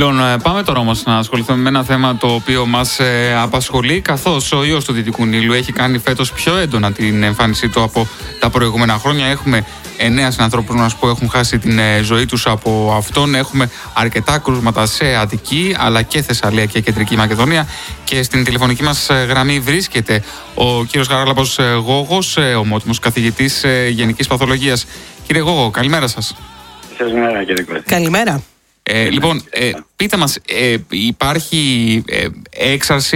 Λοιπόν, πάμε τώρα όμως να ασχοληθούμε με ένα θέμα το οποίο μας απασχολεί, καθώς ο ιός του Δυτικού Νείλου έχει κάνει φέτος πιο έντονα την εμφάνισή του από τα προηγούμενα χρόνια. Έχουμε 9 συνανθρώπους που έχουν χάσει την ζωή τους από αυτόν. Έχουμε αρκετά κρούσματα σε Αττική, αλλά και Θεσσαλία και Κεντρική Μακεδονία. Και στην τηλεφωνική μας γραμμή βρίσκεται ο κύριος Χαράλαμπος Γόγος, ομότιμος καθηγητής Γενικής Παθολογίας. Κύριε Γόγο, καλημέρα σας. Καλημέρα, κύριε Κώστα. Καλημέρα. Λοιπόν, πείτε μας, υπάρχει έξαρση